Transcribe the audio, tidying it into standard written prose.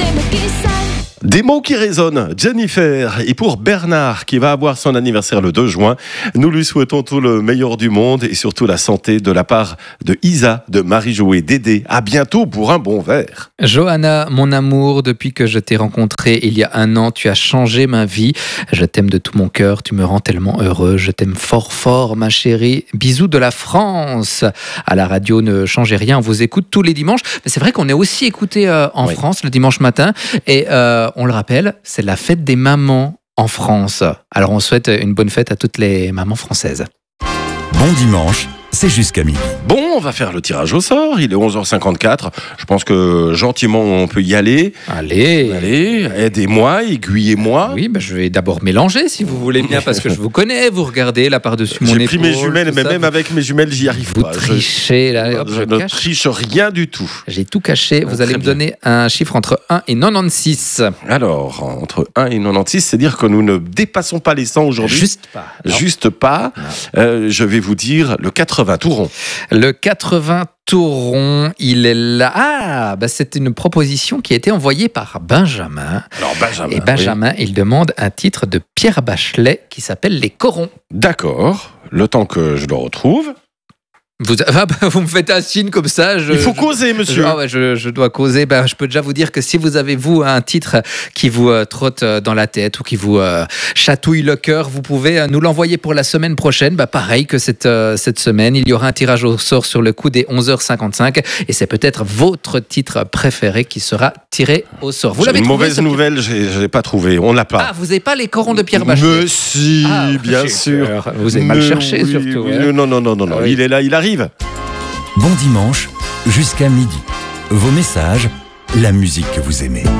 Des mots qui résonnent, Jennifer. Et pour Bernard, qui va avoir son anniversaire le 2 juin, nous lui souhaitons tout le meilleur du monde et surtout la santé de la part de Isa, de Marie-Jo et Dédé. À bientôt pour un bon verre. Johanna, mon amour, depuis que je t'ai rencontré il y a 1 an, tu as changé ma vie. Je t'aime de tout mon cœur, tu me rends tellement heureux. Je t'aime fort fort, ma chérie. Bisous de la France. À la radio, ne changez rien, on vous écoute tous les dimanches. Mais c'est vrai qu'on est aussi écouté en France le dimanche matin. Et on le rappelle, c'est la fête des mamans en France. Alors on souhaite une bonne fête à toutes les mamans françaises. Bon dimanche, c'est jusqu'à midi. Bon, on va faire le tirage au sort. Il est 11h54. Je pense que gentiment, on peut y aller. Allez, aidez-moi, aiguillez-moi. Oui, je vais d'abord mélanger, si vous voulez bien, parce que je vous connais. Vous regardez là par-dessus mon épaule. J'ai pris mes jumelles, mais même avec mes jumelles, j'y arrive pas. Vous trichez, là. Je ne triche rien du tout. J'ai tout caché. Vous allez me donner un chiffre entre 1 et 96. Alors, entre 1 et 96, c'est dire que nous ne dépassons pas les 100 aujourd'hui. Juste pas. Je vais vous dire le 80 tout rond. Le 80 tout rond, il est là. C'est une proposition qui a été envoyée par Benjamin. Alors Benjamin. Et Benjamin, il demande un titre de Pierre Bachelet qui s'appelle Les Corons. D'accord. Le temps que je le retrouve. Vous me faites un signe comme ça. Il faut causer, monsieur. Je dois causer. Je peux déjà vous dire que si vous avez, vous, un titre qui vous trotte dans la tête ou qui vous chatouille le cœur, vous pouvez nous l'envoyer pour la semaine prochaine. Pareil que cette semaine, il y aura un tirage au sort sur le coup des 11h55 et c'est peut-être votre titre préféré qui sera tiré au sort. Vous l'avez trouvé, mauvaise nouvelle, je l'ai pas trouvé. On l'a pas. Ah, vous n'avez pas les corons de Pierre Bachelet? Mais si, bien sûr. Vous avez mal cherché, surtout. Oui. Hein. Non. Oui. Il est là, il arrive. Bon dimanche, jusqu'à midi. Vos messages, la musique que vous aimez.